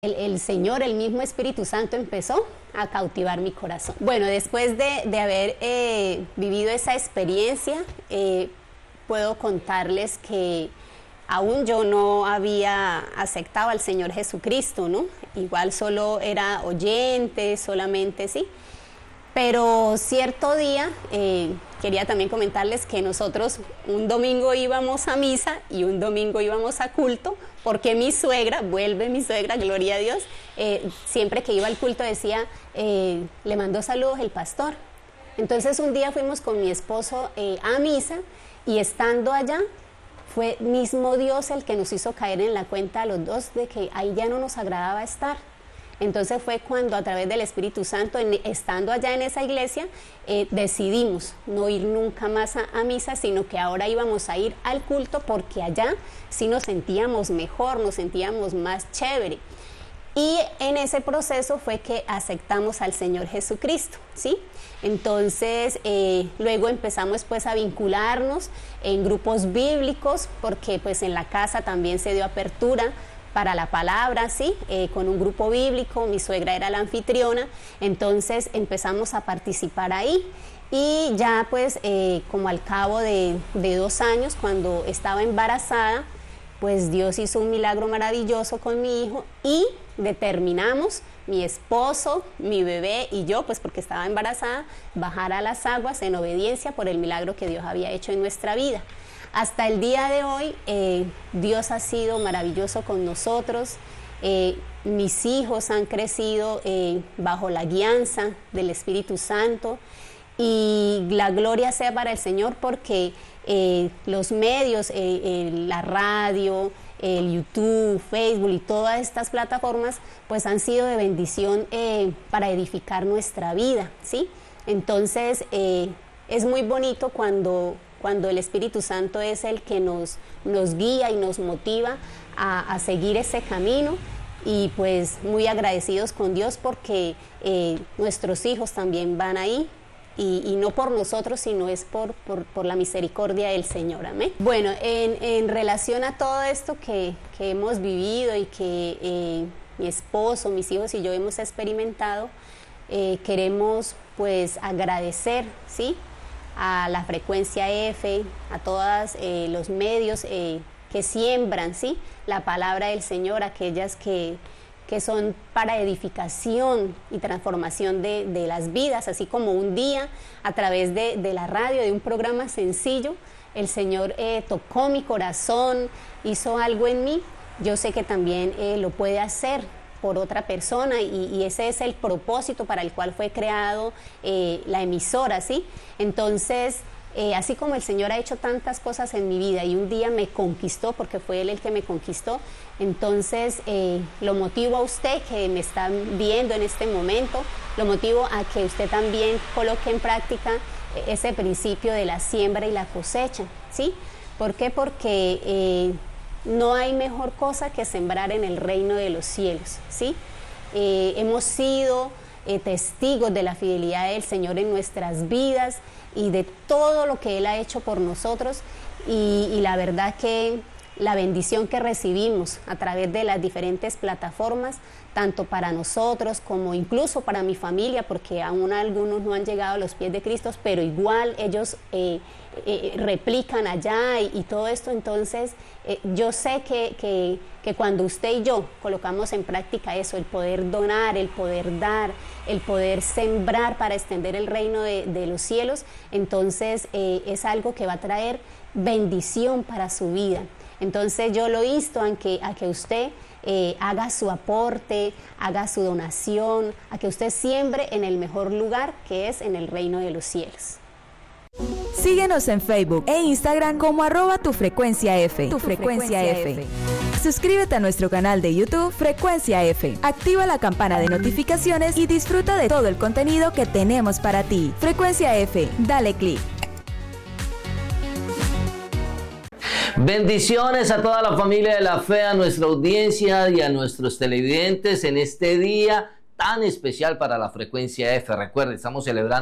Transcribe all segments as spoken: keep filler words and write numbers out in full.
El, el Señor, el mismo Espíritu Santo empezó a cautivar mi corazón. Bueno, después de, de haber eh, vivido esa experiencia, eh, puedo contarles que aún yo no había aceptado al Señor Jesucristo, ¿no? Igual solo era oyente, solamente sí. Pero cierto día, eh, quería también comentarles que nosotros un domingo íbamos a misa y un domingo íbamos a culto, porque mi suegra, vuelve mi suegra, gloria a Dios, eh, siempre que iba al culto decía, eh, le mandó saludos el pastor. Entonces un día fuimos con mi esposo eh, a misa y estando allá, fue mismo Dios el que nos hizo caer en la cuenta a los dos de que ahí ya no nos agradaba estar. Entonces fue cuando a través del Espíritu Santo, en, estando allá en esa iglesia, eh, decidimos no ir nunca más a, a misa, sino que ahora íbamos a ir al culto porque allá sí nos sentíamos mejor, nos sentíamos más chévere. Y en ese proceso fue que aceptamos al Señor Jesucristo, ¿sí? Entonces, eh, luego empezamos pues a vincularnos en grupos bíblicos, porque pues en la casa también se dio apertura para la palabra, sí, eh, con un grupo bíblico, mi suegra era la anfitriona, entonces empezamos a participar ahí y ya pues eh, como al cabo de, de dos años, cuando estaba embarazada, pues Dios hizo un milagro maravilloso con mi hijo y determinamos, mi esposo, mi bebé y yo, pues porque estaba embarazada, bajar a las aguas en obediencia por el milagro que Dios había hecho en nuestra vida. Hasta el día de hoy, eh, Dios ha sido maravilloso con nosotros, eh, mis hijos han crecido eh, bajo la guianza del Espíritu Santo y la gloria sea para el Señor porque eh, los medios, eh, eh, la radio, el YouTube, Facebook y todas estas plataformas pues han sido de bendición eh, para edificar nuestra vida, ¿sí? Entonces eh, es muy bonito cuando... cuando el Espíritu Santo es el que nos, nos guía y nos motiva a, a seguir ese camino y pues muy agradecidos con Dios porque eh, nuestros hijos también van ahí y, y no por nosotros, sino es por, por, por la misericordia del Señor, amén. Bueno, en, en relación a todo esto que, que hemos vivido y que eh, mi esposo, mis hijos y yo hemos experimentado, eh, queremos pues agradecer, ¿sí?, a la frecuencia F, a todos eh, los medios eh, que siembran, ¿sí?, la palabra del Señor, aquellas que, que son para edificación y transformación de, de las vidas, así como un día a través de, de la radio, de un programa sencillo, el Señor eh, tocó mi corazón, hizo algo en mí, yo sé que también eh, lo puede hacer por otra persona y, y ese es el propósito para el cual fue creado eh, la emisora, ¿sí? Entonces, eh, así como el Señor ha hecho tantas cosas en mi vida y un día me conquistó, porque fue Él el que me conquistó, entonces eh, lo motivo a usted que me está viendo en este momento, lo motivo a que usted también coloque en práctica ese principio de la siembra y la cosecha, ¿sí? ¿Por qué? Porque... Eh, no hay mejor cosa que sembrar en el reino de los cielos, ¿sí? Eh, hemos sido eh, testigos de la fidelidad del Señor en nuestras vidas y de todo lo que Él ha hecho por nosotros y, y la verdad que la bendición que recibimos a través de las diferentes plataformas, tanto para nosotros como incluso para mi familia, porque aún algunos no han llegado a los pies de Cristo, pero igual ellos eh, eh, replican allá y, y todo esto, entonces eh, yo sé que, que, que cuando usted y yo colocamos en práctica eso, el poder donar, el poder dar, el poder sembrar para extender el reino de, de los cielos, entonces eh, es algo que va a traer bendición para su vida. Entonces yo lo insto a que, a que usted eh, haga su aporte, haga su donación, a que usted siembre en el mejor lugar que es en el reino de los cielos. Síguenos en Facebook e Instagram como arroba tu frecuencia F. Tu frecuencia F. Suscríbete a nuestro canal de YouTube Frecuencia F. Activa la campana de notificaciones y disfruta de todo el contenido que tenemos para ti. Frecuencia F, dale clic. Bendiciones a toda la familia de la fe, a nuestra audiencia y a nuestros televidentes en este día tan especial para la Frecuencia F. Recuerden, estamos celebrando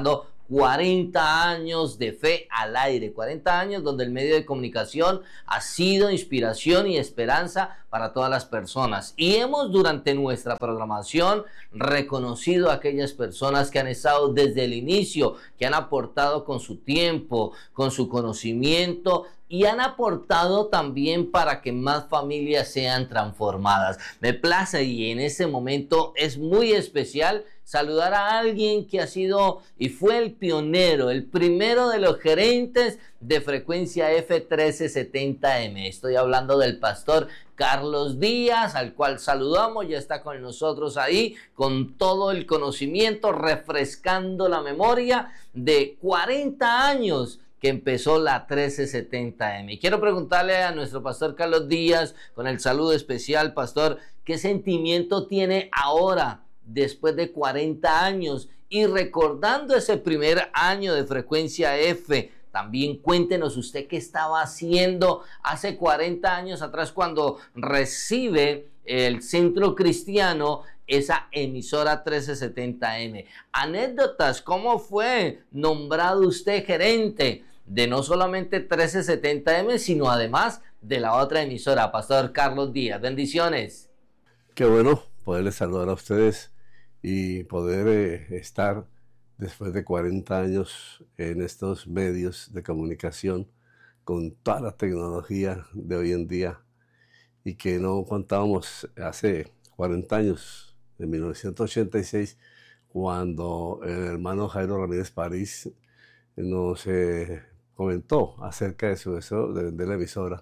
cuarenta años de fe al aire, cuarenta años donde el medio de comunicación ha sido inspiración y esperanza para todas las personas. Y hemos durante nuestra programación reconocido a aquellas personas que han estado desde el inicio, que han aportado con su tiempo, con su conocimiento, y han aportado también para que más familias sean transformadas. Me place y en este momento es muy especial saludar a alguien que ha sido y fue el pionero, el primero de los gerentes de Frecuencia F trece setenta M. Estoy hablando del pastor Carlos Díaz, al cual saludamos, ya está con nosotros ahí con todo el conocimiento, refrescando la memoria de cuarenta años que empezó la trece setenta M. Y quiero preguntarle a nuestro pastor Carlos Díaz, con el saludo especial, pastor, ¿qué sentimiento tiene ahora, después de cuarenta años, y recordando ese primer año de Frecuencia F? También cuéntenos usted qué estaba haciendo hace cuarenta años atrás cuando recibe el Centro Cristiano esa emisora trece setenta M. Anécdotas, ¿cómo fue nombrado usted gerente de no solamente trece setenta M, sino además de la otra emisora? Pastor Carlos Díaz, bendiciones. Qué bueno poderles saludar a ustedes y poder eh, estar después de cuarenta años en estos medios de comunicación con toda la tecnología de hoy en día, y que no contábamos hace cuarenta años, en mil novecientos ochenta y seis, cuando el hermano Jairo Ramírez París nos eh, comentó acerca de su deseo de vender la emisora.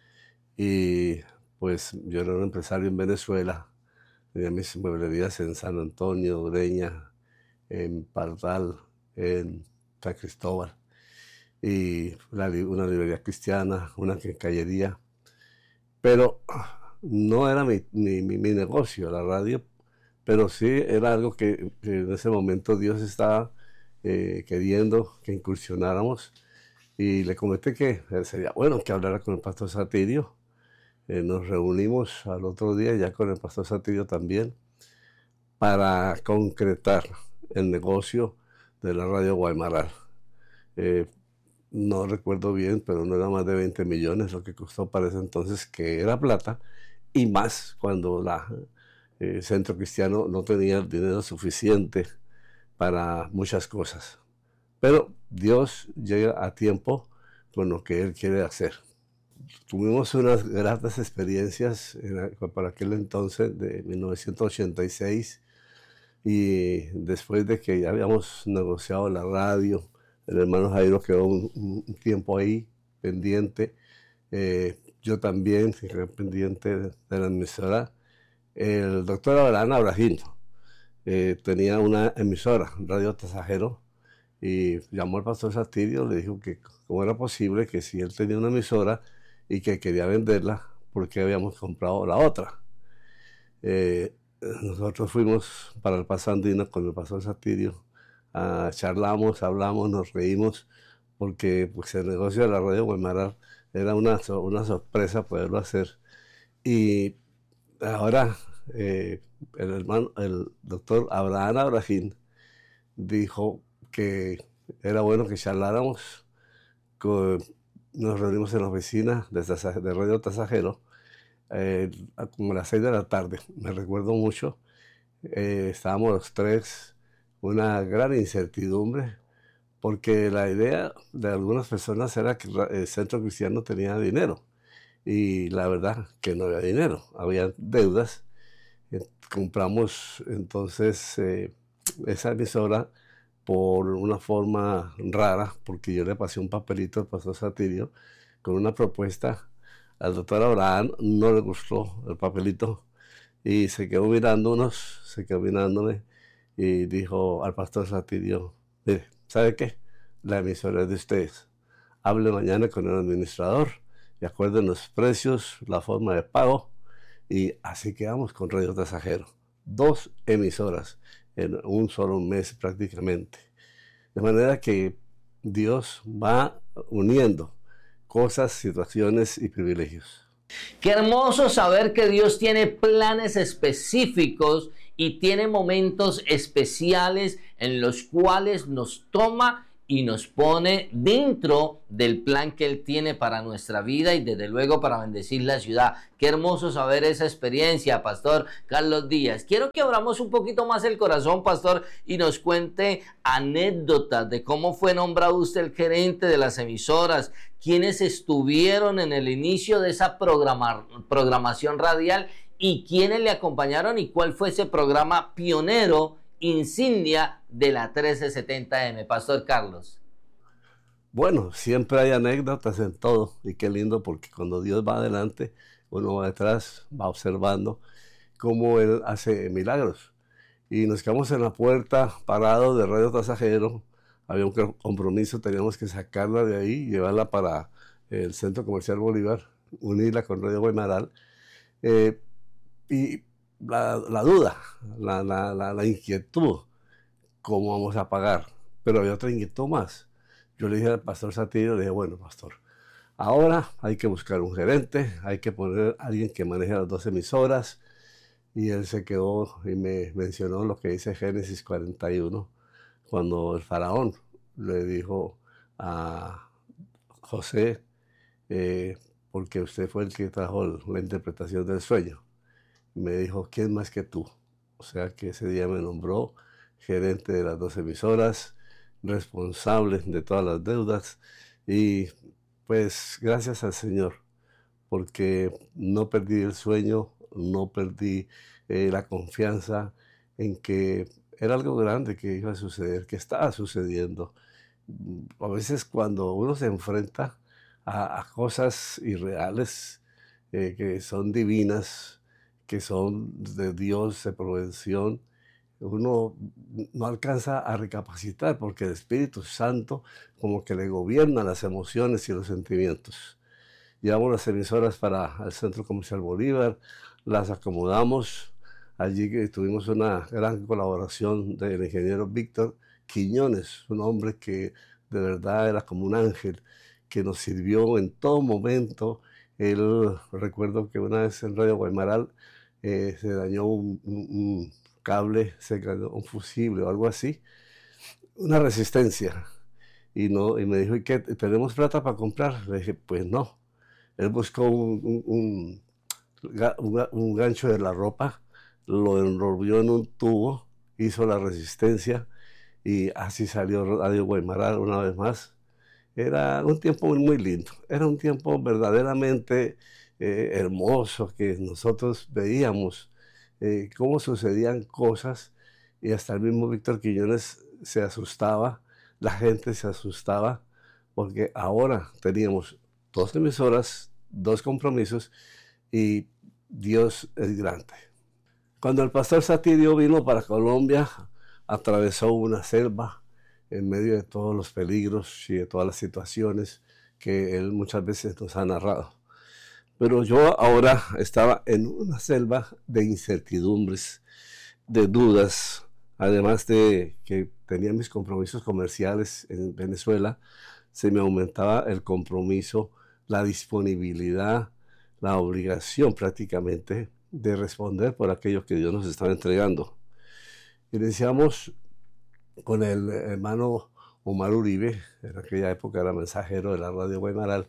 Y pues yo era un empresario en Venezuela, tenía mis mueblerías en San Antonio, Ureña, en Pardal, en San Cristóbal, y una, una librería cristiana, una quincallería, pero no era mi, mi, mi, mi negocio, la radio, pero sí era algo que, que en ese momento Dios estaba eh, queriendo que incursionáramos, y le comenté que sería bueno que hablara con el pastor Satirio. Eh, nos reunimos al otro día ya con el pastor Satirio también para concretar el negocio de la radio Guaymaral. Eh, no recuerdo bien, pero no era más de veinte millones lo que costó para ese entonces, que era plata, y más cuando la eh, Centro Cristiano no tenía el dinero suficiente para muchas cosas. Pero Dios llega a tiempo con lo que Él quiere hacer. Tuvimos unas gratas experiencias en, para aquel entonces de mil novecientos ochenta y seis, y después de que ya habíamos negociado la radio, el hermano Jairo quedó un, un tiempo ahí pendiente, eh, yo también quedé pendiente de, de la emisora. El doctor Abraham Abrajín eh, tenía una emisora, Radio Tasajero, y llamó al pastor Satirio, le dijo que cómo era posible que si él tenía una emisora y que quería venderla, porque habíamos comprado la otra. Eh, nosotros fuimos para el Paso Andino con el pastor Satirio, uh, charlamos, hablamos, nos reímos, porque pues, el negocio de la radio Guaymaral era una, una sorpresa poderlo hacer. Y ahora eh, el hermano, el doctor Abraham Abrajín dijo que era bueno que charláramos. Con, nos reunimos en la oficina de, de Radio Tasajero, eh, como a las seis de la tarde, me recuerdo mucho. Eh, estábamos los tres, una gran incertidumbre, porque la idea de algunas personas era que el Centro Cristiano tenía dinero, y la verdad que no había dinero, había deudas. Eh, compramos entonces eh, esa emisora por una forma rara, porque yo le pasé un papelito al pastor Satirio con una propuesta. Al doctor Abraham no le gustó el papelito y se quedó mirándonos, se quedó mirándome y dijo al pastor Satirio: mire, ¿sabe qué? La emisora es de ustedes. Hable mañana con el administrador y acuerden los precios, la forma de pago, y así quedamos con Radio Tasajero. Dos emisoras en un solo mes prácticamente. De manera que Dios va uniendo cosas, situaciones y privilegios. Qué hermoso saber que Dios tiene planes específicos y tiene momentos especiales en los cuales nos toma y nos pone dentro del plan que Él tiene para nuestra vida y desde luego para bendecir la ciudad. Qué hermoso saber esa experiencia, Pastor Carlos Díaz. Quiero que abramos un poquito más el corazón, Pastor, y nos cuente anécdotas de cómo fue nombrado usted el gerente de las emisoras, quiénes estuvieron en el inicio de esa programa, programación radial y quiénes le acompañaron y cuál fue ese programa pionero insignia de la trece setenta eme, Pastor Carlos. Bueno, siempre hay anécdotas en todo y qué lindo porque cuando Dios va adelante, uno va detrás, va observando cómo Él hace milagros. Y nos quedamos en la puerta parados de Radio Tasajero, había un compromiso, teníamos que sacarla de ahí y llevarla para el Centro Comercial Bolívar, unirla con Radio Guaymaral. Eh, y La, la duda, la, la, la, la inquietud, ¿cómo vamos a pagar? Pero había otra inquietud más. Yo le dije al pastor Satirio, le dije, bueno, pastor, ahora hay que buscar un gerente, hay que poner a alguien que maneje las dos emisoras. Y él se quedó y me mencionó lo que dice Génesis cuarenta y uno, cuando el faraón le dijo a José, eh, porque usted fue el que trajo la interpretación del sueño. Me dijo, ¿quién más que tú? O sea que ese día me nombró gerente de las dos emisoras, responsable de todas las deudas y pues gracias al Señor, porque no perdí el sueño, no perdí eh, la confianza en que era algo grande que iba a suceder, que estaba sucediendo. A veces cuando uno se enfrenta a, a cosas irreales, eh, que son divinas, que son de Dios, de provisión, uno no alcanza a recapacitar porque el Espíritu Santo como que le gobierna las emociones y los sentimientos. Llevamos las emisoras para el Centro Comercial Bolívar, las acomodamos, allí tuvimos una gran colaboración del ingeniero Víctor Quiñones, un hombre que de verdad era como un ángel, que nos sirvió en todo momento. Él, recuerdo que una vez en Radio Guaymaral, Eh, se dañó un, un, un cable, se cayó un fusible o algo así, una resistencia. Y, no, y me dijo, ¿y qué? ¿Tenemos plata para comprar? Le dije, pues no. Él buscó un, un, un, un, un gancho de la ropa, lo envolvió en un tubo, hizo la resistencia y así salió Radio Guaymaral una vez más. Era un tiempo muy, muy lindo, era un tiempo verdaderamente Eh, hermoso, que nosotros veíamos eh, cómo sucedían cosas y hasta el mismo Víctor Quiñones se asustaba, la gente se asustaba porque ahora teníamos dos emisoras, dos compromisos y Dios es grande. Cuando el pastor Satirio vino para Colombia, atravesó una selva en medio de todos los peligros y de todas las situaciones que él muchas veces nos ha narrado. Pero yo ahora estaba en una selva de incertidumbres, de dudas, además de que tenía mis compromisos comerciales en Venezuela, se me aumentaba el compromiso, la disponibilidad, la obligación prácticamente de responder por aquello que Dios nos estaba entregando. Iniciamos con el hermano Omar Uribe, en aquella época era mensajero de la Radio Guaymaral,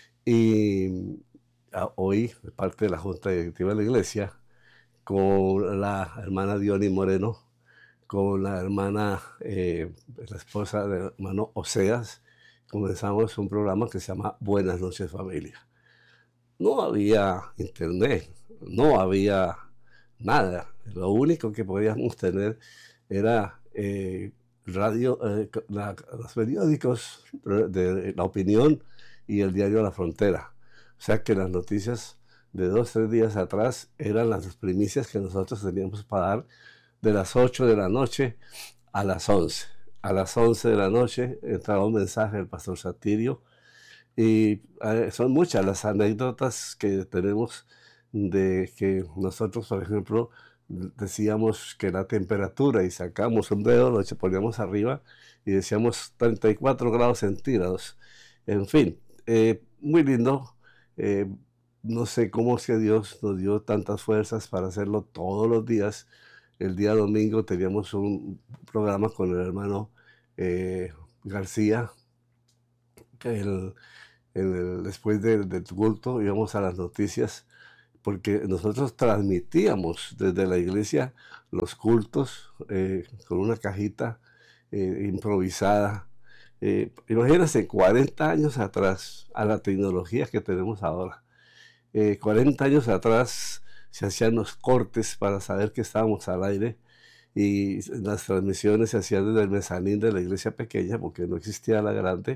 y hoy parte de la Junta Directiva de la Iglesia, con la hermana Diony Moreno, con la hermana, eh, la esposa del hermano Oseas, comenzamos un programa que se llama Buenas Noches Familia. No había internet, no había nada. Lo único que podíamos tener era eh, radio, eh, la, los periódicos de La Opinión y el diario La Frontera. O sea que las noticias de dos, tres días atrás eran las primicias que nosotros teníamos para dar de las ocho de la noche a las once. A las once de la noche entraba un mensaje del pastor Satirio y eh, son muchas las anécdotas que tenemos de que nosotros, por ejemplo, decíamos que la temperatura y sacamos un dedo, lo poníamos arriba y decíamos treinta y cuatro grados centígrados. En fin, eh, muy lindo. Eh, no sé cómo es que Dios nos dio tantas fuerzas para hacerlo todos los días. El día domingo teníamos un programa con el hermano eh, García, que el, el, después de, del culto íbamos a las noticias, porque nosotros transmitíamos desde la iglesia los cultos eh, con una cajita eh, improvisada. Eh, imagínense, cuarenta años atrás, a la tecnología que tenemos ahora. Eh, cuarenta años atrás se hacían los cortes para saber que estábamos al aire, y las transmisiones se hacían desde el mezanín de la iglesia pequeña, porque no existía la grande.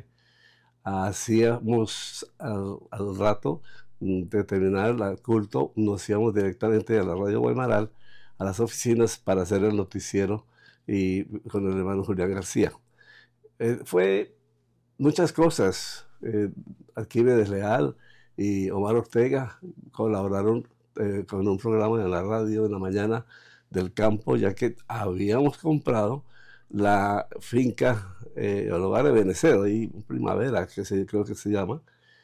Hacíamos al, al rato de terminar el culto, nos íbamos directamente a la radio Guaymaral, a las oficinas, para hacer el noticiero y con el hermano Julián García. Eh, fue muchas cosas. Eh, Alquímedes Leal y Omar Ortega colaboraron eh, con un programa en la radio en la mañana del campo, ya que habíamos comprado la finca, eh, el hogar de Benecedo, y Primavera, que se, creo que se llama,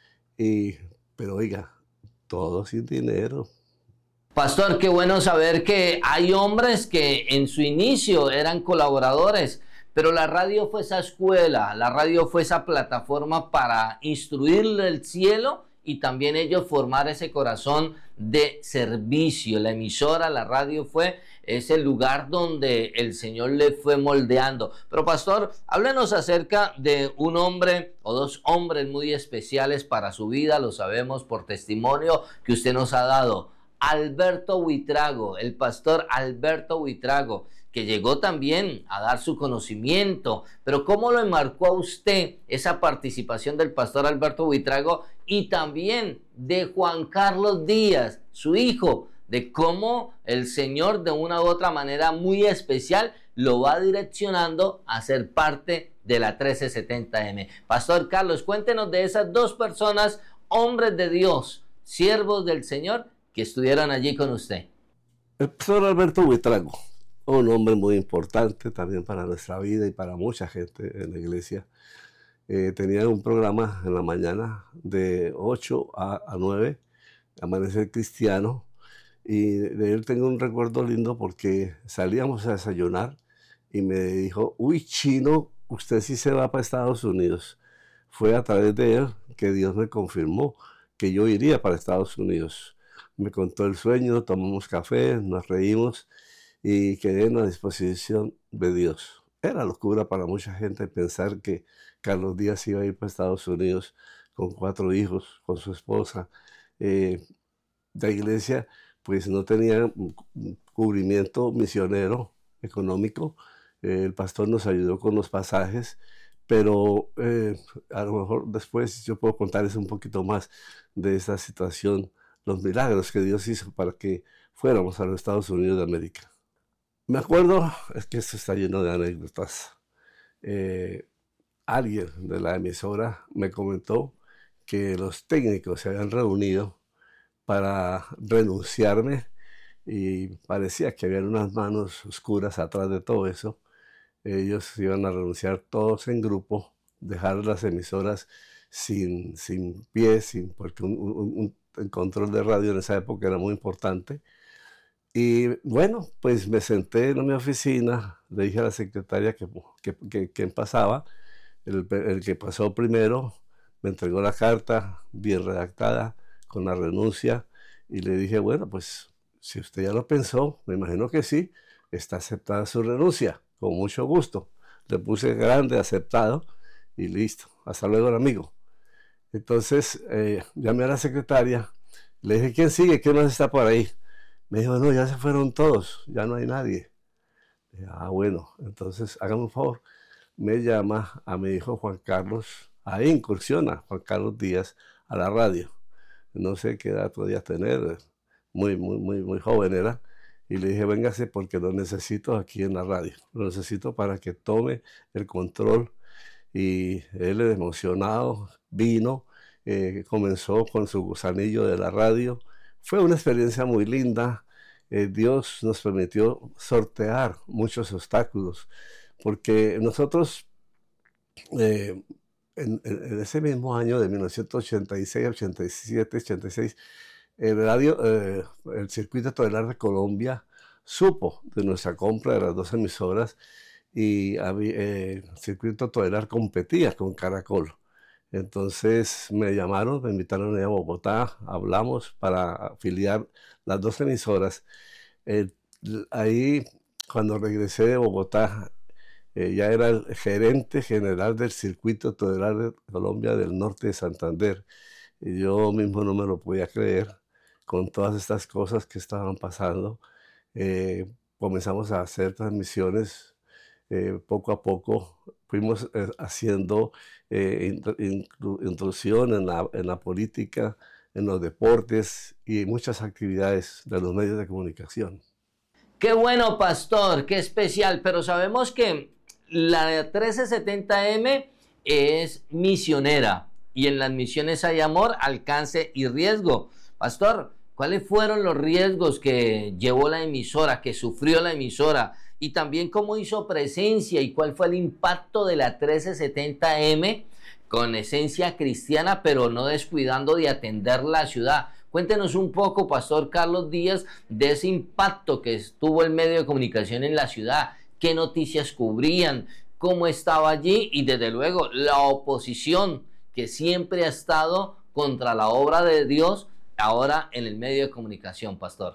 y, pero oiga, todo sin dinero. Pastor, qué bueno saber que hay hombres que en su inicio eran colaboradores, pero la radio fue esa escuela, la radio fue esa plataforma para instruirle el cielo y también ellos formar ese corazón de servicio. La emisora, la radio fue ese lugar donde el Señor le fue moldeando. Pero pastor, háblenos acerca de un hombre o dos hombres muy especiales para su vida, lo sabemos por testimonio que usted nos ha dado. Alberto Buitrago, el pastor Alberto Buitrago, que llegó también a dar su conocimiento, pero ¿cómo lo enmarcó a usted esa participación del pastor Alberto Buitrago y también de Juan Carlos Díaz, su hijo, de cómo el Señor de una u otra manera muy especial lo va direccionando a ser parte de la trece setenta eme? Pastor Carlos, cuéntenos de esas dos personas, hombres de Dios, siervos del Señor, que estuvieron allí con usted. El pastor Alberto Buitrago, un hombre muy importante también para nuestra vida y para mucha gente en la iglesia. Eh, tenía un programa en la mañana de ocho a nueve, Amanecer Cristiano, y de él tengo un recuerdo lindo porque salíamos a desayunar y me dijo: uy, Chino, usted sí se va para Estados Unidos. Fue a través de él que Dios me confirmó que yo iría para Estados Unidos. Me contó el sueño, tomamos café, nos reímos y quedé en la disposición de Dios. Era locura para mucha gente pensar que Carlos Díaz iba a ir para Estados Unidos con cuatro hijos, con su esposa. Eh, la iglesia pues no tenía cubrimiento misionero económico. Eh, el pastor nos ayudó con los pasajes, pero eh, a lo mejor después yo puedo contarles un poquito más de esta situación, los milagros que Dios hizo para que fuéramos a los Estados Unidos de América. Me acuerdo, es que esto está lleno de anécdotas. Eh, alguien de la emisora me comentó que los técnicos se habían reunido para renunciarme y parecía que había unas manos oscuras atrás de todo eso. Ellos iban a renunciar todos en grupo, dejar las emisoras sin, sin pies, sin, porque un, un, un, el control de radio en esa época era muy importante. Y bueno, pues me senté en mi oficina, le dije a la secretaria que, que, que, que pasaba. El, el que pasó primero me entregó la carta bien redactada con la renuncia y le dije: bueno, pues si usted ya lo pensó, me imagino que sí, está aceptada su renuncia, con mucho gusto. Le puse grande, aceptado, y listo. Hasta luego, amigo. Entonces eh, llamé a la secretaria, le dije: ¿quién sigue? ¿Quién más está por ahí? Me dijo: no, ya se fueron todos, ya no hay nadie. Dije: ah, bueno, entonces hágame un favor, me llama a mi hijo Juan Carlos, ahí incursiona Juan Carlos Díaz a la radio. No sé qué edad podía tener, muy, muy, muy, muy joven era. Y le dije: véngase porque lo necesito aquí en la radio, lo necesito para que tome el control. Y él, emocionado, vino, eh, comenzó con su gusanillo de la radio. Fue una experiencia muy linda. Eh, Dios nos permitió sortear muchos obstáculos, porque nosotros eh, en, en ese mismo año de mil novecientos ochenta y seis, ochenta y siete, ochenta y seis, el radio, eh, el Circuito Todelar de Colombia supo de nuestra compra de las dos emisoras y había, eh, el Circuito Todelar competía con Caracol. Entonces me llamaron, me invitaron a Bogotá, hablamos para afiliar las dos emisoras. Eh, ahí, cuando regresé de Bogotá, eh, ya era el gerente general del Circuito Todelar de Colombia del Norte de Santander. Y yo mismo no me lo podía creer con todas estas cosas que estaban pasando. Eh, comenzamos a hacer transmisiones. Eh, poco a poco fuimos eh, haciendo eh, introducción en la, en la política, en los deportes y muchas actividades de los medios de comunicación. Qué bueno, pastor, qué especial, pero sabemos que la trece setenta eme es misionera y en las misiones hay amor, alcance y riesgo. Pastor, ¿cuáles fueron los riesgos que llevó la emisora, que sufrió la emisora? Y también cómo hizo presencia y cuál fue el impacto de la trece setenta eme con esencia cristiana, pero no descuidando de atender la ciudad. Cuéntenos un poco, Pastor Carlos Díaz, de ese impacto que tuvo el medio de comunicación en la ciudad, qué noticias cubrían, cómo estaba allí y desde luego la oposición que siempre ha estado contra la obra de Dios ahora en el medio de comunicación, Pastor.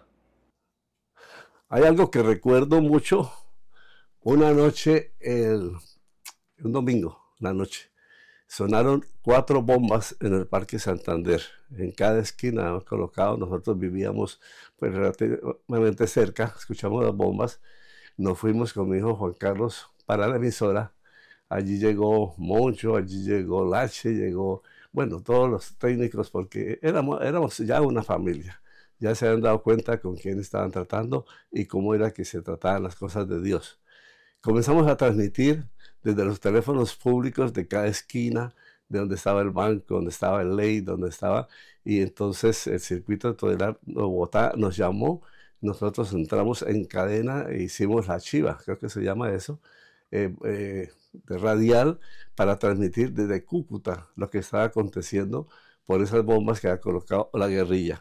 Hay algo que recuerdo mucho, una noche, el, un domingo, la noche, sonaron cuatro bombas en el Parque Santander. En cada esquina hemos colocado, nosotros vivíamos pues, relativamente cerca, escuchamos las bombas, nos fuimos con mi hijo Juan Carlos para la emisora. Allí llegó Moncho, allí llegó Lache, llegó, bueno, todos los técnicos, porque éramos, éramos ya una familia. Ya se habían dado cuenta con quién estaban tratando y cómo era que se trataban las cosas de Dios. Comenzamos a transmitir desde los teléfonos públicos de cada esquina, de donde estaba el banco, donde estaba el ley, donde estaba, y entonces el Circuito Todelar de Bogotá nos llamó, nosotros entramos en cadena e hicimos la chiva, creo que se llama eso, eh, eh, de radial, para transmitir desde Cúcuta lo que estaba aconteciendo por esas bombas que había colocado la guerrilla.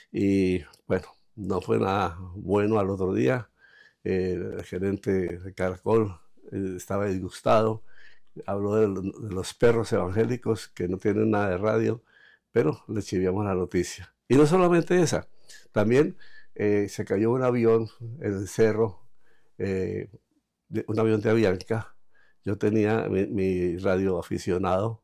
Y bueno, no fue nada bueno al otro día. Eh, el gerente de Caracol eh, estaba disgustado. Habló de, de los perros evangélicos que no tienen nada de radio, pero le chiviamos la noticia. Y no solamente esa, también eh, se cayó un avión en el cerro, eh, de, un avión de Avianca. Yo tenía mi, mi radio aficionado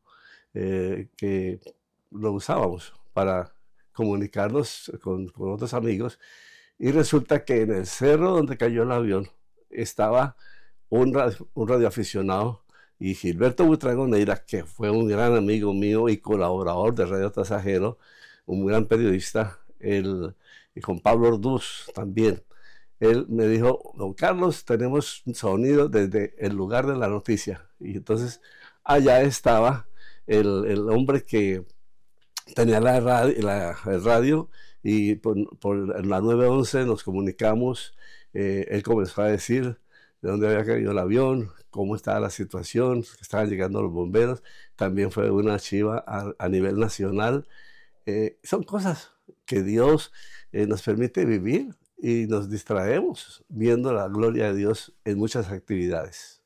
eh, que lo usábamos para comunicarnos con, con otros amigos, y resulta que en el cerro donde cayó el avión estaba un, radio, un radioaficionado, y Gilberto Buitrago Neira, que fue un gran amigo mío y colaborador de Radio Tasajero, un gran periodista, el, y con Pablo Orduz también. Él me dijo: don Carlos, tenemos sonido desde el lugar de la noticia. Y entonces allá estaba el, el hombre que tenía la radio, la, el radio, y por, por la nueve once nos comunicamos. Eh, él comenzó a decir de dónde había caído el avión, cómo estaba la situación, que estaban llegando los bomberos. También fue una chiva a, a nivel nacional. Eh, son cosas que Dios eh, nos permite vivir y nos distraemos viendo la gloria de Dios en muchas actividades.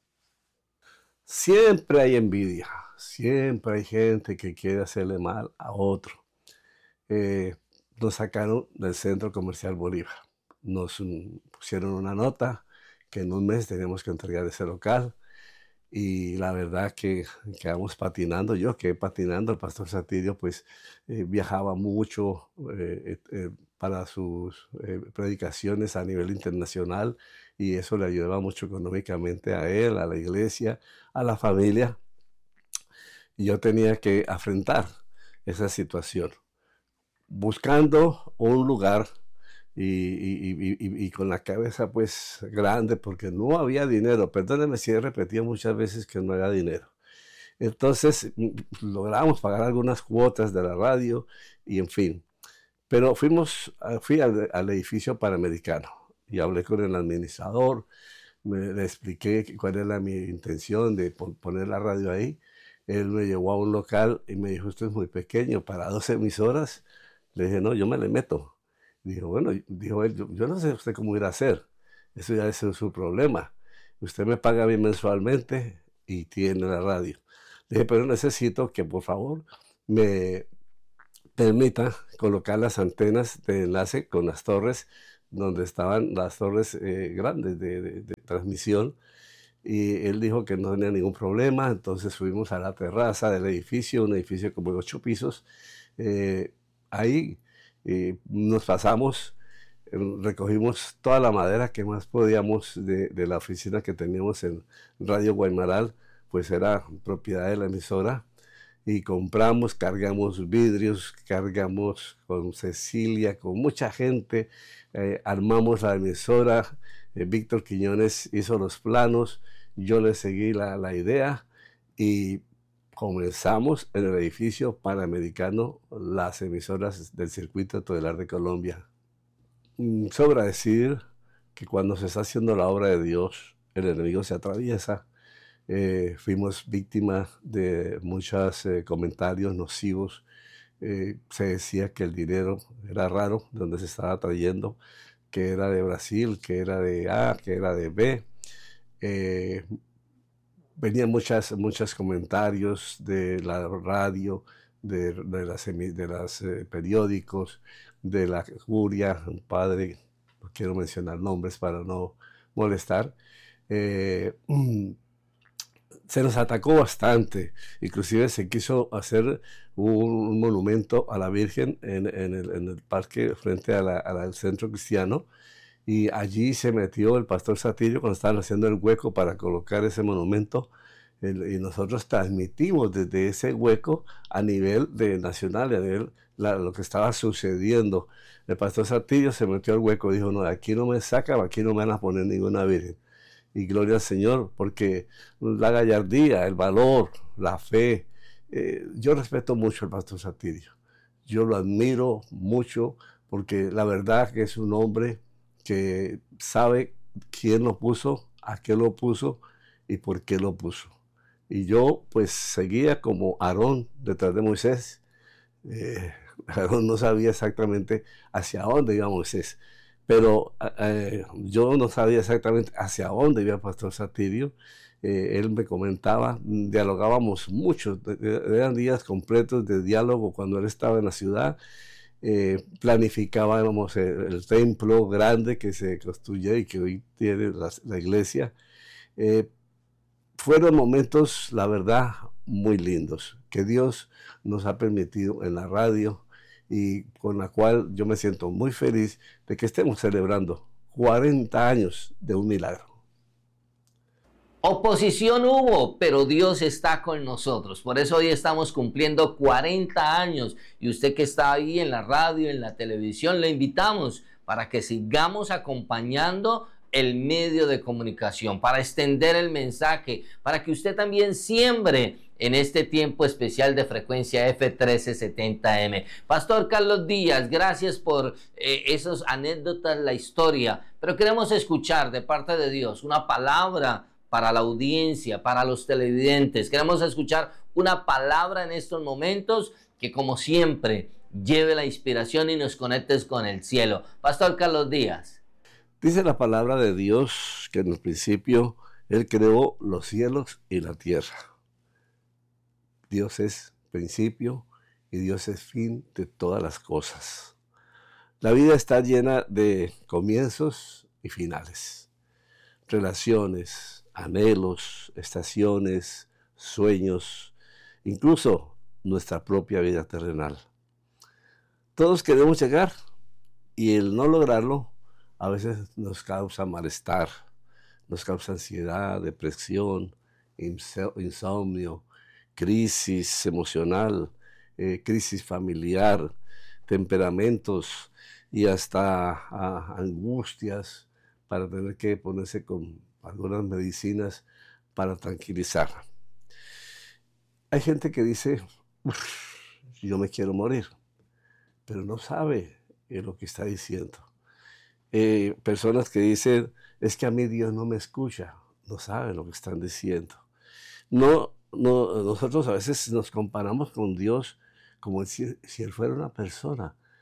Siempre hay envidia. Siempre hay gente que quiere hacerle mal a otro. Eh, nos sacaron del Centro Comercial Bolívar. Nos um, pusieron una nota que en un mes teníamos que entregar ese local. Y la verdad que quedamos patinando. Yo quedé patinando. El pastor Satirio pues eh, viajaba mucho eh, eh, para sus eh, predicaciones a nivel internacional. Y eso le ayudaba mucho económicamente a él, a la iglesia, a la familia. Y yo tenía que afrontar esa situación, buscando un lugar y, y, y, y, y con la cabeza pues grande, porque no había dinero. Perdónenme si he repetido muchas veces que no había dinero. Entonces logramos pagar algunas cuotas de la radio y en fin. Pero fuimos, fui al, al edificio Panamericano y hablé con el administrador, me, le expliqué cuál era mi intención de poner la radio ahí. Él me llevó a un local y me dijo: esto es muy pequeño para dos emisoras, Le dije, no, yo me le meto. Dijo, bueno, dijo él, yo, yo no sé usted cómo ir a hacer. Eso ya es su problema. Usted me paga bien mensualmente y tiene la radio. Le dije, pero necesito que por favor me permita colocar las antenas de enlace con las torres, donde estaban las torres eh, grandes de, de, de transmisión. Y él dijo que no tenía ningún problema. Entonces subimos a la terraza del edificio, un edificio como de ocho pisos. Eh, ahí eh, nos pasamos, eh, recogimos toda la madera que más podíamos de, de la oficina que teníamos en Radio Guaymaral, pues era propiedad de la emisora. Y compramos, cargamos vidrios, cargamos con Cecilia, con mucha gente, eh, armamos la emisora. eh, Víctor Quiñones hizo los planos, yo le seguí la, la idea y comenzamos en el edificio Panamericano las emisoras del circuito todelar de Colombia. Mm, Sobra decir que cuando se está haciendo la obra de Dios, el enemigo se atraviesa. Eh, fuimos víctimas de muchos eh, comentarios nocivos. Eh, se decía que el dinero era raro, de donde se estaba trayendo, que era de Brasil, que era de A, que era de B. Eh, venían muchas, muchos comentarios de la radio, de, de las, de los eh, periódicos, de la curia, un padre, no quiero mencionar nombres para no molestar. Eh, Se nos atacó bastante, inclusive se quiso hacer un, un monumento a la Virgen en, en, el, en el parque frente a la, a la, al centro cristiano, y allí se metió el pastor Satirio cuando estaban haciendo el hueco para colocar ese monumento, el, y nosotros transmitimos desde ese hueco a nivel de nacional, a nivel la, lo que estaba sucediendo. El pastor Satirio se metió al hueco y dijo, no, aquí no me sacan, aquí no me van a poner ninguna Virgen. Y gloria al Señor, porque la gallardía, el valor, la fe. Eh, yo respeto mucho al pastor Satirio. Yo lo admiro mucho porque la verdad que es un hombre que sabe quién lo puso, a qué lo puso y por qué lo puso. Y yo pues seguía como Aarón detrás de Moisés. Eh, Aarón no sabía exactamente hacia dónde iba Moisés. Pero eh, yo no sabía exactamente hacia dónde iba el pastor Satirio. Eh, él me comentaba, dialogábamos mucho, eran días completos de diálogo cuando él estaba en la ciudad. Eh, planificábamos el, el templo grande que se construyó y que hoy tiene la, la iglesia. Eh, fueron momentos, la verdad, muy lindos, que Dios nos ha permitido en la radio, y con la cual yo me siento muy feliz de que estemos celebrando cuarenta años de un milagro. Oposición hubo, pero Dios está con nosotros. Por eso hoy estamos cumpliendo cuarenta años. Y usted que está ahí en la radio, en la televisión, le invitamos para que sigamos acompañando el medio de comunicación, para extender el mensaje, para que usted también siembre en este tiempo especial de Frecuencia F trece setenta M. Pastor Carlos Díaz, gracias por eh, esas anécdotas, la historia, pero queremos escuchar de parte de Dios una palabra para la audiencia, para los televidentes. Queremos escuchar una palabra en estos momentos que, como siempre, lleve la inspiración y nos conectes con el cielo. Pastor Carlos Díaz. Dice la palabra de Dios que en el principio Él creó los cielos y la tierra. Dios es principio y Dios es fin de todas las cosas. La vida está llena de comienzos y finales, relaciones, anhelos, estaciones, sueños, incluso nuestra propia vida terrenal. Todos queremos llegar y el no lograrlo a veces nos causa malestar, nos causa ansiedad, depresión, insomnio, crisis emocional, eh, crisis familiar, temperamentos y hasta a, angustias para tener que ponerse con algunas medicinas para tranquilizar. Hay gente que dice, yo me quiero morir, pero no sabe eh, lo que está diciendo. Eh, personas que dicen, es que a mí Dios no me escucha, no saben lo que están diciendo. No, no, nosotros a veces nos comparamos con Dios como si, si Él fuera una persona.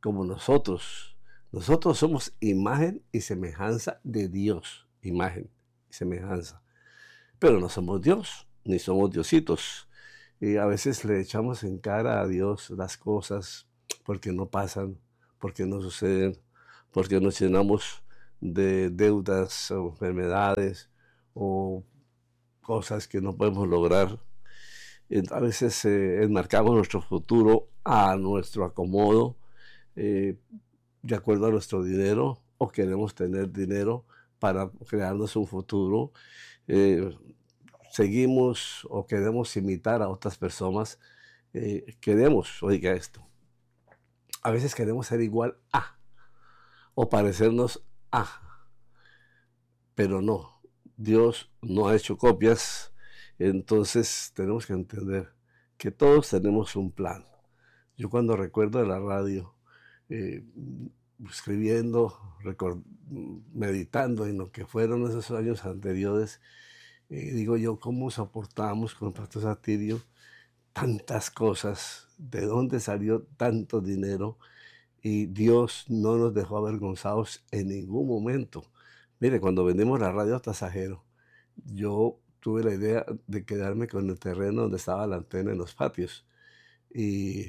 como nosotros. Nosotros somos imagen y semejanza de Dios, imagen y semejanza. Pero no somos Dios, ni somos diositos. Y a veces le echamos en cara a Dios las cosas porque no pasan, porque no suceden, porque nos llenamos de deudas o enfermedades o cosas que no podemos lograr. A veces eh, enmarcamos nuestro futuro a nuestro acomodo, eh, de acuerdo a nuestro dinero, o queremos tener dinero para crearnos un futuro. Eh, seguimos o queremos imitar a otras personas. Eh, queremos, oiga esto, a veces queremos ser igual a, o parecernos a, pero no, Dios no ha hecho copias. Entonces tenemos que entender que todos tenemos un plan. Yo cuando recuerdo de la radio, eh, escribiendo, record, meditando en lo que fueron esos años anteriores, eh, digo yo, ¿cómo soportamos con el pastor Satirio tantas cosas? ¿De dónde salió tanto dinero? Y Dios no nos dejó avergonzados en ningún momento. Mire, cuando vendimos la radio a Tasajero, yo tuve la idea de quedarme con el terreno donde estaba la antena en los patios. Y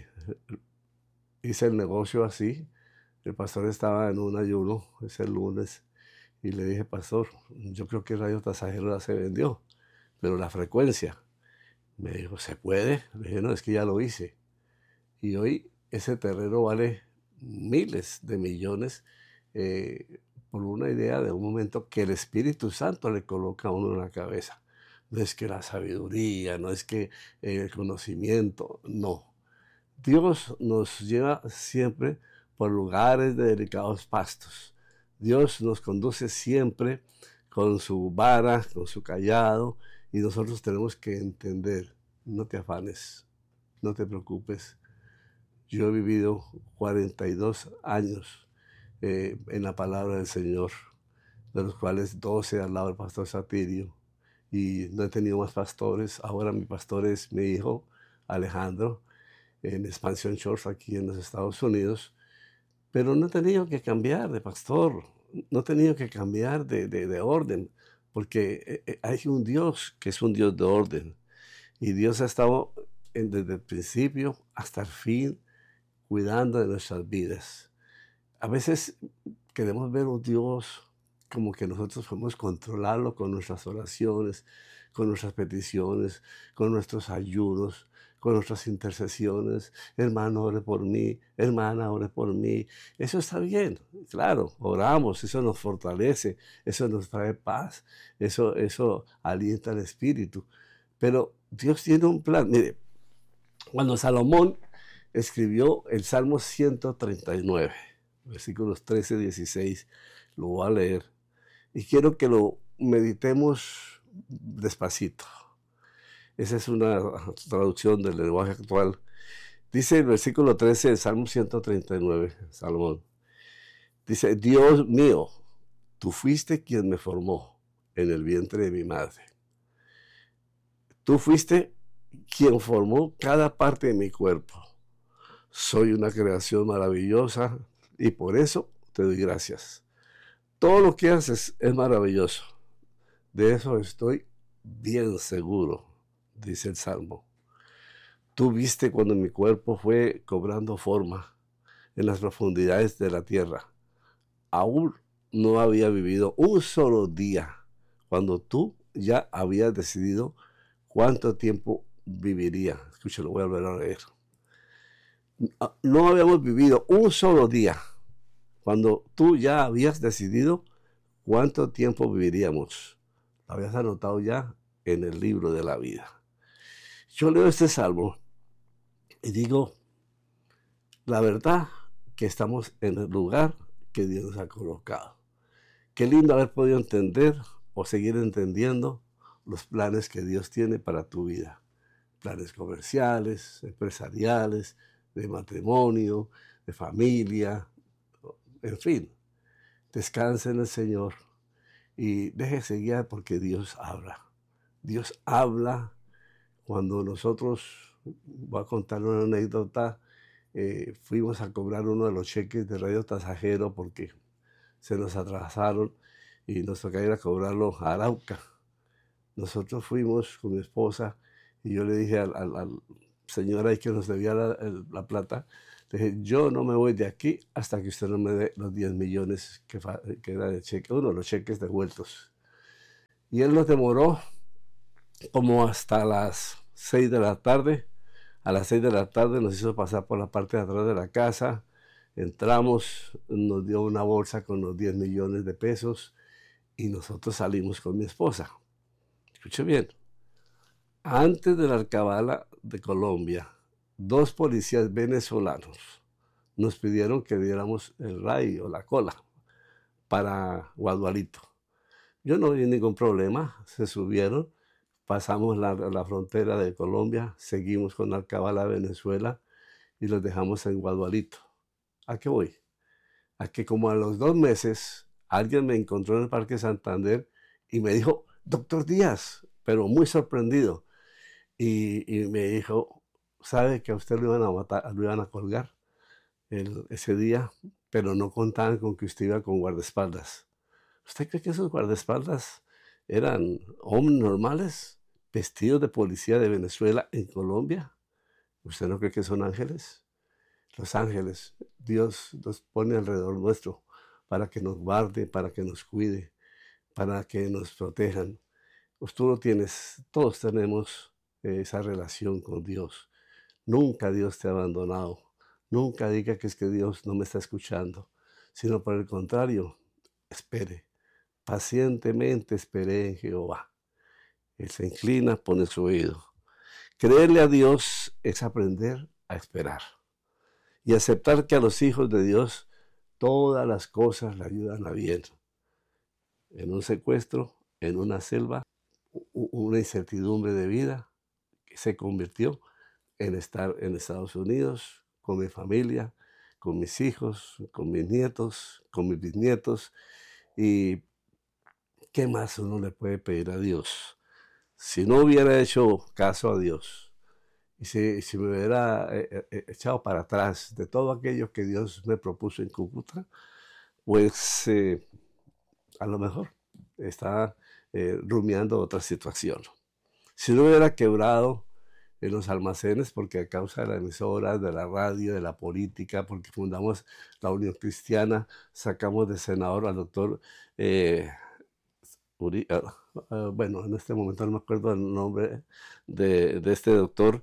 hice el negocio así. El pastor estaba en un ayuno ese lunes y le dije, pastor, yo creo que Radio Tasajero ya se vendió, pero la frecuencia. Me dijo, ¿se puede? Le dije, no, es que ya lo hice. Y hoy ese terreno vale miles de millones eh, por una idea de un momento que el Espíritu Santo le coloca a uno en la cabeza. No es que la sabiduría, no es que el conocimiento, no. Dios nos lleva siempre por lugares de delicados pastos. Dios nos conduce siempre con su vara, con su cayado, y nosotros tenemos que entender, no te afanes, no te preocupes. Yo he vivido cuarenta y dos años eh, en la palabra del Señor, de los cuales doce al lado del pastor Satirio. Y no he tenido más pastores. Ahora mi pastor es mi hijo Alejandro en Expansion Church aquí en los Estados Unidos, pero no he tenido que cambiar de pastor, no he tenido que cambiar de, de, de orden, porque hay un Dios que es un Dios de orden, y Dios ha estado en, desde el principio hasta el fin cuidando de nuestras vidas. A veces queremos ver un Dios como que nosotros podemos controlarlo con nuestras oraciones, con nuestras peticiones, con nuestros ayunos, con nuestras intercesiones. Hermano, ore por mí, hermana, ore por mí. Eso está bien, claro, oramos, eso nos fortalece, eso nos trae paz, eso, eso alienta el espíritu. Pero Dios tiene un plan. Mire, cuando Salomón escribió el Salmo ciento treinta y nueve, versículos trece y dieciséis, lo voy a leer. Y quiero que lo meditemos despacito. Esa es una traducción del lenguaje actual. Dice el versículo trece del Salmo ciento treinta y nueve, Salomón. Dice, Dios mío, tú fuiste quien me formó en el vientre de mi madre. Tú fuiste quien formó cada parte de mi cuerpo. Soy una creación maravillosa y por eso te doy gracias. Todo lo que haces es maravilloso. De eso estoy bien seguro, dice el Salmo. Tú viste cuando mi cuerpo fue cobrando forma en las profundidades de la tierra. Aún no había vivido un solo día cuando tú ya habías decidido cuánto tiempo viviría. Escúchalo, voy a volver a leer. No habíamos vivido un solo día cuando tú ya habías decidido cuánto tiempo viviríamos. Lo habías anotado ya en el libro de la vida. Yo leo este salmo y digo, la verdad que estamos en el lugar que Dios nos ha colocado. Qué lindo haber podido entender o seguir entendiendo los planes que Dios tiene para tu vida. Planes comerciales, empresariales, de matrimonio, de familia, en fin. Descansa en el Señor y déjese guiar porque Dios habla. Dios habla cuando nosotros, voy a contar una anécdota, eh, fuimos a cobrar uno de los cheques de Radio Tasajero porque se nos atrasaron y nos tocaba ir a cobrarlo a Arauca. Nosotros fuimos con mi esposa y yo le dije al, al, al señor ahí que nos debía la, el, la plata, le dije, yo no me voy de aquí hasta que usted no me dé los diez millones que, que era de cheque, uno de los cheques devueltos. Y él nos demoró como hasta las seis de la tarde. A las seis de la tarde nos hizo pasar por la parte de atrás de la casa. Entramos, nos dio una bolsa con los diez millones de pesos y nosotros salimos con mi esposa. Escuche bien. Antes de la alcabala de Colombia, dos policías venezolanos nos pidieron que diéramos el ray o la cola para Guadualito. Yo no vi ningún problema, se subieron, pasamos la, la frontera de Colombia, seguimos con la alcabala de Venezuela y los dejamos en Guadualito. ¿A qué voy? A que como a los dos meses alguien me encontró en el Parque Santander y me dijo, doctor Díaz, pero muy sorprendido. Y, y me dijo, ¿sabe que a usted lo iban a matar, lo iban a colgar el, ese día? Pero no contaban con que usted iba con guardaespaldas. ¿Usted cree que esos guardaespaldas eran hombres normales, vestidos de policía de Venezuela en Colombia? ¿Usted no cree que son ángeles? Los ángeles, Dios los pone alrededor nuestro para que nos guarde, para que nos cuide, para que nos protejan. Pues tú lo tienes, todos tenemos esa relación con Dios. Nunca Dios te ha abandonado. Nunca diga que es que Dios no me está escuchando, sino por el contrario, espere. Pacientemente esperé en Jehová. Él se inclina, pone su oído. Creerle a Dios es aprender a esperar y aceptar que a los hijos de Dios todas las cosas le ayudan a bien. En un secuestro, en una selva, una incertidumbre de vida que se convirtió en estar en Estados Unidos con mi familia, con mis hijos, con mis nietos, con mis bisnietos. Y ¿qué más uno le puede pedir a Dios? Si no hubiera hecho caso a Dios y si, si me hubiera eh, eh, echado para atrás de todo aquello que Dios me propuso en Cúcuta, pues eh, a lo mejor está eh, rumiando otra situación. Si no hubiera quebrado en los almacenes, porque a causa de la emisora, de la radio, de la política, porque fundamos la Unión Cristiana, sacamos de senador al doctor eh, Uri, uh, uh, bueno, en este momento no me acuerdo el nombre de, de este doctor.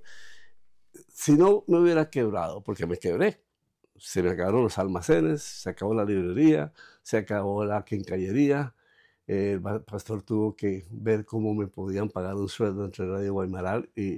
Si no me hubiera quebrado, porque me quebré, se me acabaron los almacenes, se acabó la librería, se acabó la quincallería. El pastor tuvo que ver cómo me podían pagar un sueldo entre Radio Guaymaral y,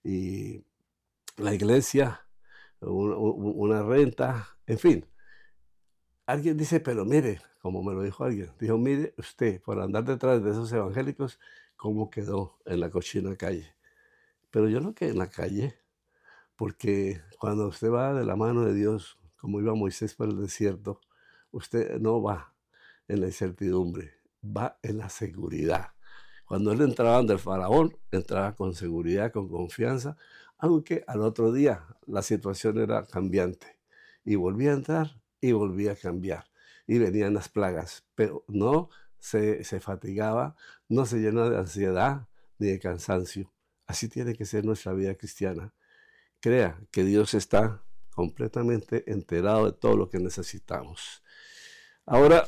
y la iglesia, un, un, una renta, en fin. Alguien dice, pero mire, como me lo dijo alguien, dijo, mire usted, por andar detrás de esos evangélicos, cómo quedó en la cochina calle. Pero yo no quedé en la calle, porque cuando usted va de la mano de Dios, como iba Moisés por el desierto, usted no va en la incertidumbre, va en la seguridad. Cuando él entraba del faraón, entraba con seguridad, con confianza, aunque al otro día la situación era cambiante. Y volvía a entrar y volvía a cambiar. Y venían las plagas, pero no se, se fatigaba, no se llenó de ansiedad ni de cansancio. Así tiene que ser nuestra vida cristiana. Crea que Dios está completamente enterado de todo lo que necesitamos. Ahora,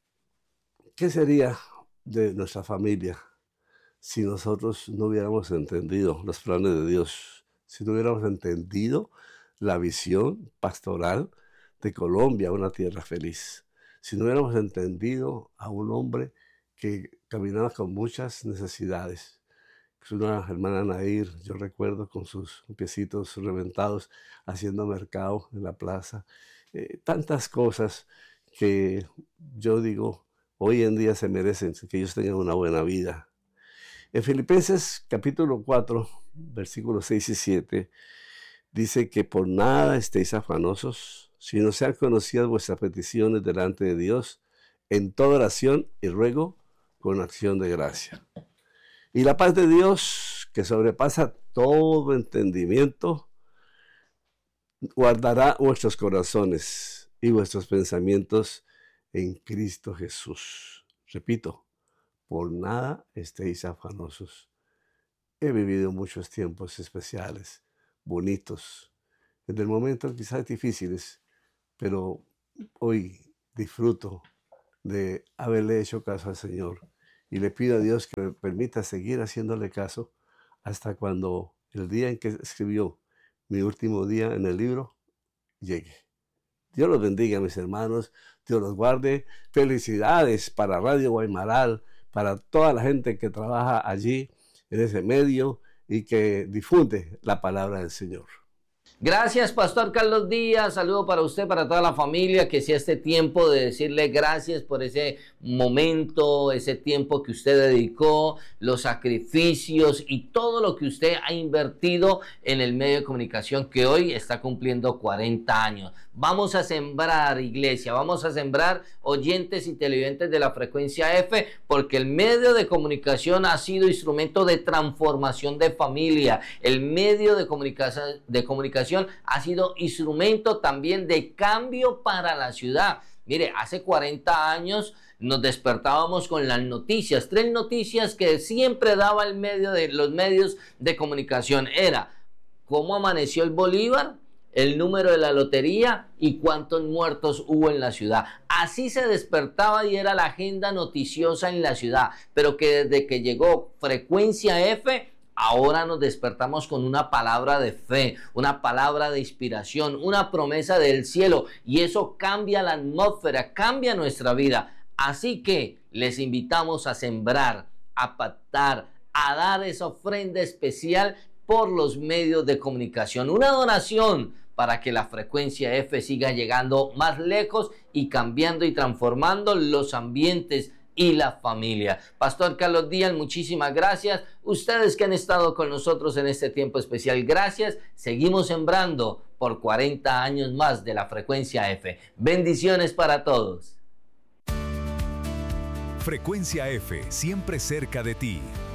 ¿qué sería de nuestra familia si nosotros no hubiéramos entendido los planes de Dios? Si no hubiéramos entendido la visión pastoral de Colombia, una tierra feliz. Si no hubiéramos entendido a un hombre que caminaba con muchas necesidades. Una hermana Nair, yo recuerdo con sus piecitos reventados haciendo mercado en la plaza. Eh, tantas cosas que yo digo, hoy en día se merecen que ellos tengan una buena vida. En Filipenses capítulo cuatro, versículos seis y siete, dice que por nada estéis afanosos, sino sean conocidas vuestras peticiones delante de Dios, en toda oración y ruego con acción de gracia. Y la paz de Dios, que sobrepasa todo entendimiento, guardará vuestros corazones y vuestros pensamientos en Cristo Jesús. Repito, por nada estéis afanosos. He vivido muchos tiempos especiales, bonitos, en el momento quizás difíciles, pero hoy disfruto de haberle hecho caso al Señor y le pido a Dios que me permita seguir haciéndole caso hasta cuando el día en que escribió mi último día en el libro llegue. Dios los bendiga, mis hermanos, Dios los guarde. Felicidades para Radio Guaymaral, para toda la gente que trabaja allí en ese medio y que difunde la palabra del Señor. Gracias, Pastor Carlos Díaz. Saludo para usted, para toda la familia, que sea este tiempo de decirle gracias por ese momento, ese tiempo que usted dedicó, los sacrificios y todo lo que usted ha invertido en el medio de comunicación que hoy está cumpliendo cuarenta años. Vamos a sembrar, iglesia, vamos a sembrar oyentes y televidentes de la frecuencia F, porque el medio de comunicación ha sido instrumento de transformación de familia. El medio de comunicación, de comunicación ha sido instrumento también de cambio para la ciudad. Mire, hace cuarenta años nos despertábamos con las noticias, tres noticias que siempre daba el medio de los medios de comunicación. Era cómo amaneció el Bolívar, el número de la lotería y cuántos muertos hubo en la ciudad. Así se despertaba y era la agenda noticiosa en la ciudad, pero que desde que llegó Frecuencia F, ahora nos despertamos con una palabra de fe, una palabra de inspiración, una promesa del cielo, y eso cambia la atmósfera, cambia nuestra vida. Así que les invitamos a sembrar, a pactar, a dar esa ofrenda especial por los medios de comunicación, una donación para que la frecuencia F siga llegando más lejos y cambiando y transformando los ambientes y la familia. Pastor Carlos Díaz, muchísimas gracias. Ustedes que han estado con nosotros en este tiempo especial, gracias. Seguimos sembrando por cuarenta años más de la frecuencia F. Bendiciones para todos. Frecuencia F, siempre cerca de ti.